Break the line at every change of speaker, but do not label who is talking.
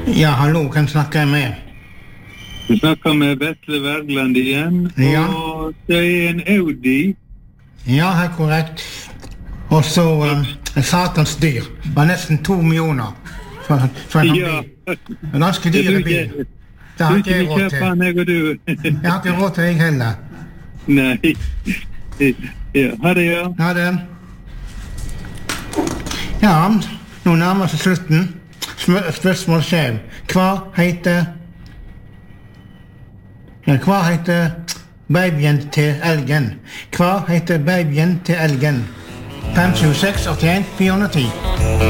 Ja, hallo, hvem snakker jeg med?
Du snakker med Vetle Wergeland igjen,
Ja.
og det en Audi.
Ja, helt korrekt. Og så en satans dyr. Det var nesten 2 millioner for en sånn bil. En ganske dyr bil. Det har ikke jeg råd til. Jeg har ikke råd til deg heller.
Nei. Ja, ha det, ja.
Ha det. Ja, nå nærmer seg slutten. Spørsmål skjev. Hva heter babyen til elgen? Hva heter babyen til elgen? 5, 7, 6, 81, 410.